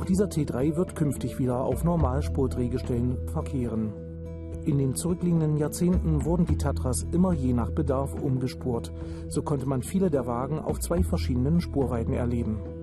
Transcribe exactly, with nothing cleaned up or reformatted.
Auch dieser T drei wird künftig wieder auf Normalspurdrehgestellen verkehren. In den zurückliegenden Jahrzehnten wurden die Tatras immer je nach Bedarf umgespurt. So konnte man viele der Wagen auf zwei verschiedenen Spurweiten erleben.